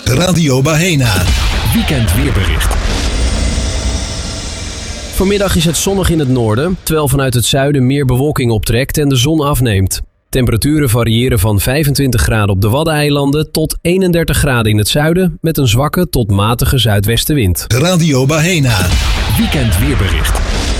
Radio Bahena. Weekend weerbericht. Vanmiddag is het zonnig in het noorden, terwijl vanuit het zuiden meer bewolking optrekt en de zon afneemt. Temperaturen variëren van 25 graden op de Waddeneilanden tot 31 graden in het zuiden met een zwakke tot matige zuidwestenwind. Radio Bahena. Weekend weerbericht.